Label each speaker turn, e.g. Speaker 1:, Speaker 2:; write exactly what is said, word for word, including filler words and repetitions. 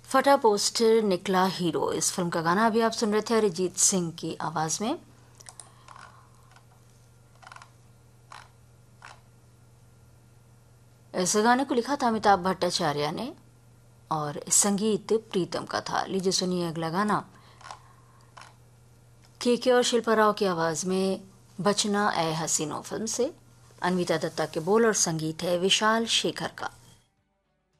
Speaker 1: फटा पोस्टर निकला हीरो, इस फिल्म का गाना अभी आप सुन रहे थे अरिजीत सिंह की आवाज में। इस गाने को लिखा था अमिताभ भट्टाचार्य ने और संगीत प्रीतम का था। लीजिए सुनिए अगला गाना के के और शिल्पा राव की आवाज में, बचना ए हसीनो फिल्म से। अनविता दत्ता के बोल और संगीत है विशाल शेखर का।